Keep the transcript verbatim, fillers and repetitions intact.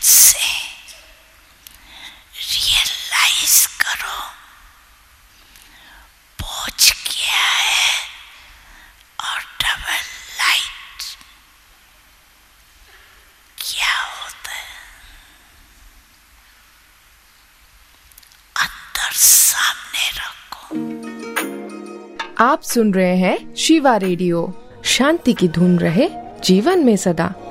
से रियलाइज करो पहुंच गया है और डबल लाइट क्या होता है अंदर सामने रखो। आप सुन रहे हैं शिवा रेडियो। शांति की धुन रहे जीवन में सदा।